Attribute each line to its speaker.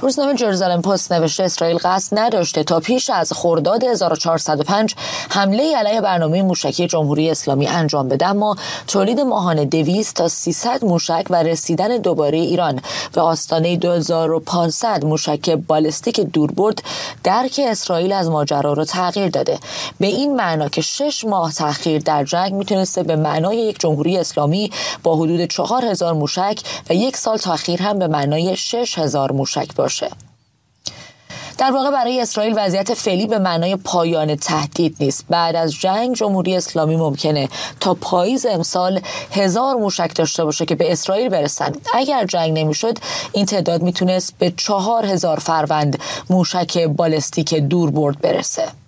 Speaker 1: روزنامه جرزالم پست نوشته اسرائیل قصد نداشته تا پیش از خرداد 1405 حمله علیه برنامه موشکی جمهوری اسلامی انجام بده، اما تولید ماهانه 200 تا 300 موشک و رسیدن دوباره ایران به آستانه 2500 موشک بالستیک دوربرد درک اسرائیل از ماجرا رو تغییر داده. به این معنا که 6 ماه تأخیر در جنگ میتونسته به معنای یک جمهوری اسلامی با حدود 4000 موشک و 1 سال تأخیر هم به معنای 6000 موشک باشه. در واقع برای اسرائیل وضعیت فعلی به معنای پایان تهدید نیست. بعد از جنگ جمهوری اسلامی ممکنه تا پاییز امسال 1000 موشک داشته باشه که به اسرائیل برسن. اگر جنگ نمیشد این تعداد میتونست به 4000 فروند موشک بالستیک دوربرد برسه.